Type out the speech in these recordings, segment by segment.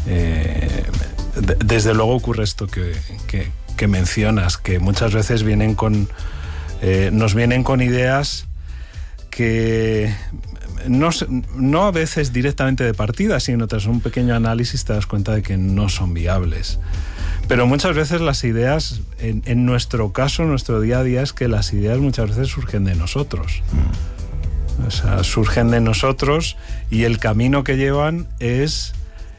Desde luego ocurre esto que mencionas, que muchas veces nos vienen con ideas que no a veces directamente de partida, sino tras un pequeño análisis te das cuenta de que no son viables. Pero muchas veces las ideas, en nuestro caso, nuestro día a día, es que las ideas muchas veces surgen de nosotros. O sea, surgen de nosotros y el camino que llevan es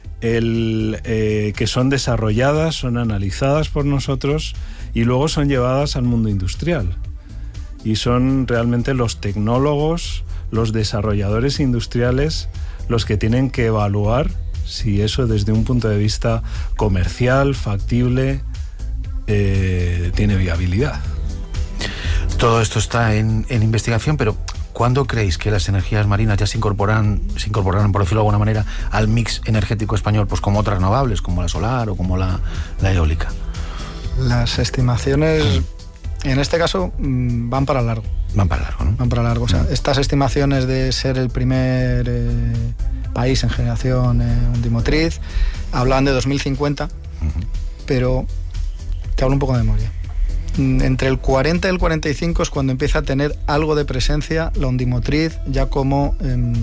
que son desarrolladas, son analizadas por nosotros y luego son llevadas al mundo industrial. Y son realmente los tecnólogos, los desarrolladores industriales, los que tienen que evaluar si eso desde un punto de vista comercial, factible, tiene viabilidad. Todo esto está en investigación, pero ¿cuándo creéis que las energías marinas ya se incorporarán, por decirlo de alguna manera, al mix energético español, pues como otras renovables, como la solar o como la eólica? Las estimaciones, en este caso, van para largo. Van para largo, ¿no? Van para largo. O sea, estas estimaciones de ser el primer país en generación undimotriz hablaban de 2050, pero te hablo un poco de memoria. Entre el 40 y el 45 es cuando empieza a tener algo de presencia la undimotriz ya como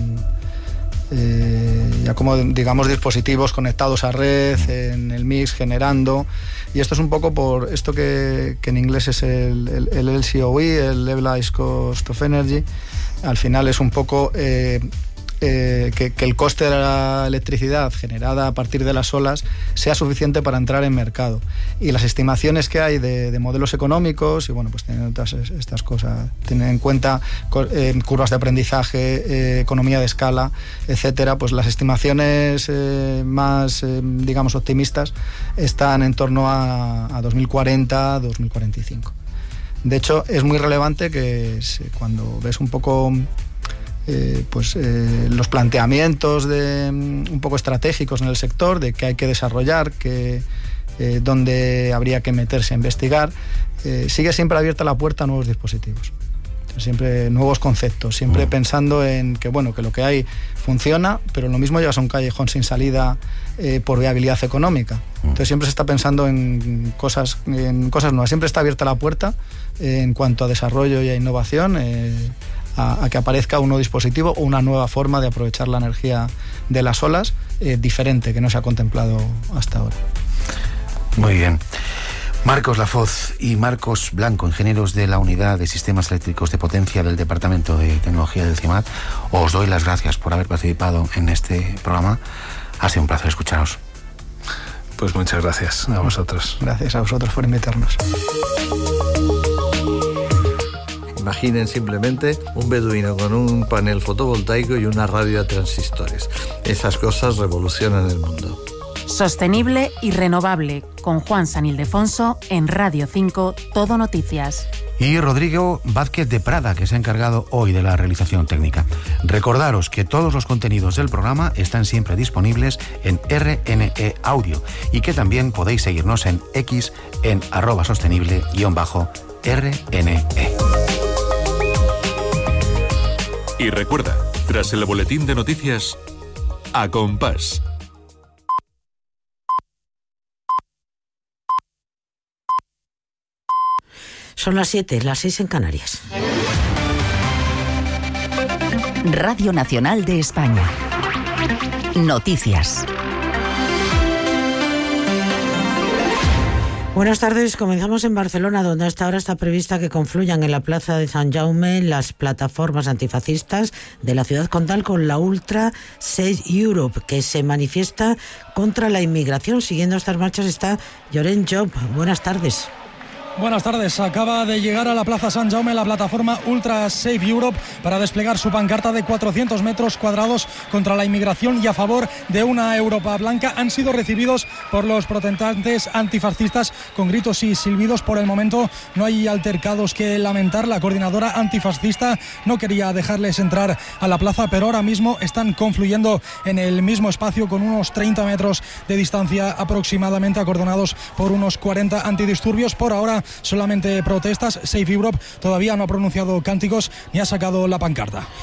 digamos dispositivos conectados a red en el mix generando, y esto es un poco por esto que en inglés es el LCOE, el Levelized Cost of Energy. Al final es un poco que el coste de la electricidad generada a partir de las olas sea suficiente para entrar en mercado. Y las estimaciones que hay de modelos económicos, y bueno, pues tienen todas estas cosas, tienen en cuenta curvas de aprendizaje, economía de escala, etcétera, pues las estimaciones más, digamos, optimistas están en torno a 2040, 2045. De hecho, es muy relevante que cuando ves un poco los planteamientos un poco estratégicos en el sector de que hay que desarrollar, dónde habría que meterse a investigar, sigue siempre abierta la puerta a nuevos dispositivos, siempre nuevos conceptos, siempre pensando en que lo que hay funciona, pero lo mismo llevas a un callejón sin salida por viabilidad económica. Entonces siempre se está pensando en cosas nuevas, siempre está abierta la puerta en cuanto a desarrollo y a innovación, a que aparezca un nuevo dispositivo o una nueva forma de aprovechar la energía de las olas diferente, que no se ha contemplado hasta ahora. Muy bien. Marcos Lafoz y Marcos Blanco, ingenieros de la Unidad de Sistemas Eléctricos de Potencia del Departamento de Tecnología del CIMAD, os doy las gracias por haber participado en este programa. Ha sido un placer escucharos. Pues muchas gracias a vosotros. Gracias a vosotros por invitarnos. Imaginen simplemente un beduino con un panel fotovoltaico y una radio a transistores. Esas cosas revolucionan el mundo. Sostenible y renovable, con Juan San Ildefonso en Radio 5, Todo Noticias. Y Rodrigo Vázquez de Prada, que se ha encargado hoy de la realización técnica. Recordaros que todos los contenidos del programa están siempre disponibles en RNE Audio y que también podéis seguirnos en X en @sostenible_RNE. Y recuerda, tras el boletín de noticias, A Compás. Son las 7, las 6 en Canarias. Radio Nacional de España. Noticias. Buenas tardes, comenzamos en Barcelona, donde hasta ahora está prevista que confluyan en la plaza de Sant Jaume las plataformas antifascistas de la ciudad condal con la Ultra Save Europe, que se manifiesta contra la inmigración. Siguiendo estas marchas está Llorent Job. Buenas tardes. Buenas tardes. Acaba de llegar a la Plaza Sant Jaume la plataforma Ultra Save Europe para desplegar su pancarta de 400 metros cuadrados contra la inmigración y a favor de una Europa blanca. Han sido recibidos por los protestantes antifascistas con gritos y silbidos. Por el momento no hay altercados que lamentar. La coordinadora antifascista no quería dejarles entrar a la plaza, pero ahora mismo están confluyendo en el mismo espacio con unos 30 metros de distancia aproximadamente, acordonados por unos 40 antidisturbios. Por ahora solamente protestas. Save Europe todavía no ha pronunciado cánticos ni ha sacado la pancarta.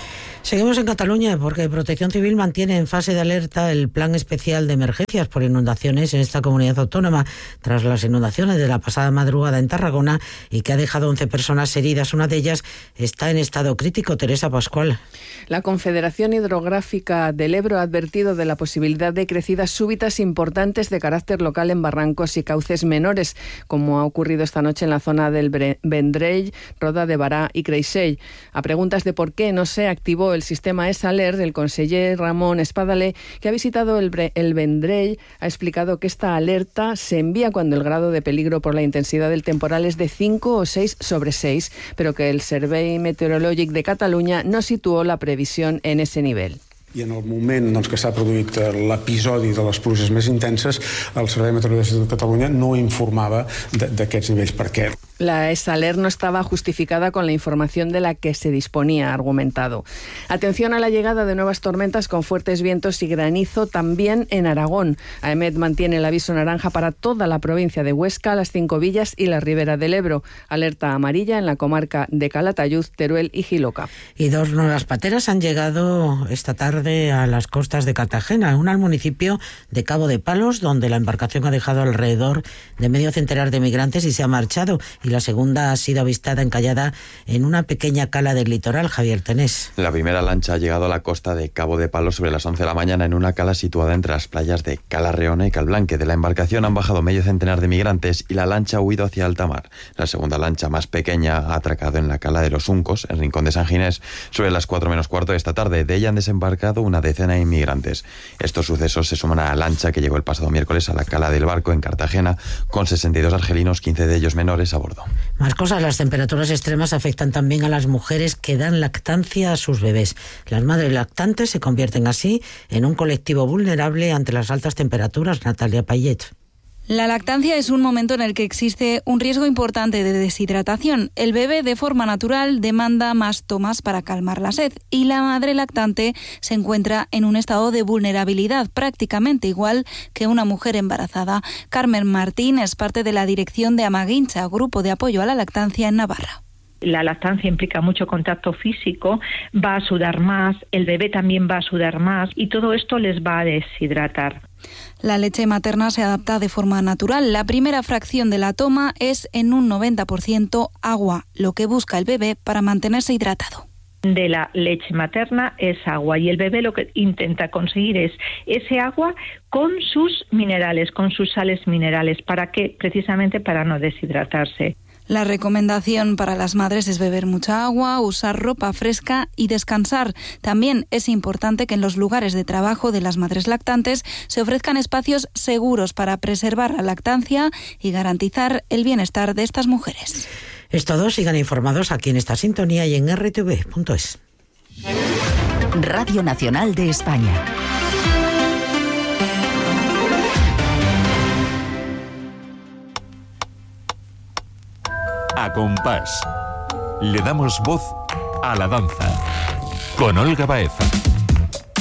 Seguimos en Cataluña porque Protección Civil mantiene en fase de alerta el plan especial de emergencias por inundaciones en esta comunidad autónoma tras las inundaciones de la pasada madrugada en Tarragona y que ha dejado 11 personas heridas. Una de ellas está en estado crítico. Teresa Pascual. La Confederación Hidrográfica del Ebro ha advertido de la posibilidad de crecidas súbitas importantes de carácter local en barrancos y cauces menores, como ha ocurrido esta noche en la zona del Vendrell, Roda de Bará y Creixell. A preguntas de por qué no se activó el sistema ESALER, el conseller Ramón Espadaler, que ha visitado el Vendrell, ha explicado que esta alerta se envía cuando el grado de peligro por la intensidad del temporal es de 5 o 6 sobre 6, pero que el Servei Meteorològic de Catalunya no situó la previsión en ese nivel. I en el moment que s'ha produït l'episodi de les pluges més intenses, el Servei Meteorològic de Catalunya no informava d'aquests nivells. Per què? La ESALER no estaba justificada con la información de la que se disponía, ha argumentado. Atención a la llegada de nuevas tormentas con fuertes vientos y granizo también en Aragón. AEMET mantiene el aviso naranja para toda la provincia de Huesca, las 5 villas y la Ribera del Ebro. Alerta amarilla en la comarca de Calatayud, Teruel y Jiloca. Y 2 nuevas pateras han llegado esta tarde a las costas de Cartagena, una al municipio de Cabo de Palos, donde la embarcación ha dejado alrededor de medio centenar de migrantes y se ha marchado. Y la segunda ha sido avistada encallada en una pequeña cala del litoral. Javier Tenés. La primera lancha ha llegado a la costa de Cabo de Palos sobre las 11 de la mañana en una cala situada entre las playas de Cala Reona y Calblanque. De la embarcación han bajado medio centenar de migrantes y la lancha ha huido hacia alta mar. La segunda lancha, más pequeña, ha atracado en la cala de Los Uncos, en Rincón de San Ginés, sobre las 4 menos cuarto de esta tarde. De ella han desembarcado una decena de inmigrantes. Estos sucesos se suman a la lancha que llegó el pasado miércoles a la cala del Barco en Cartagena, con 62 argelinos, 15 de ellos menores, a bordo. Más cosas, las temperaturas extremas afectan también a las mujeres que dan lactancia a sus bebés. Las madres lactantes se convierten así en un colectivo vulnerable ante las altas temperaturas. Natalia Payet. La lactancia es un momento en el que existe un riesgo importante de deshidratación. El bebé, de forma natural, demanda más tomas para calmar la sed y la madre lactante se encuentra en un estado de vulnerabilidad prácticamente igual que una mujer embarazada. Carmen Martín es parte de la dirección de Amaguincha, grupo de apoyo a la lactancia en Navarra. La lactancia implica mucho contacto físico, va a sudar más, el bebé también va a sudar más y todo esto les va a deshidratar. La leche materna se adapta de forma natural. La primera fracción de la toma es en un 90% agua, lo que busca el bebé para mantenerse hidratado. De la leche materna es agua y el bebé lo que intenta conseguir es ese agua con sus minerales, con sus sales minerales. ¿Para qué? Precisamente para no deshidratarse. La recomendación para las madres es beber mucha agua, usar ropa fresca y descansar. También es importante que en los lugares de trabajo de las madres lactantes se ofrezcan espacios seguros para preservar la lactancia y garantizar el bienestar de estas mujeres. Es todo, sigan informados aquí en esta sintonía y en rtv.es. Radio Nacional de España. A compás. Le damos voz a la danza. Con Olga Baeza.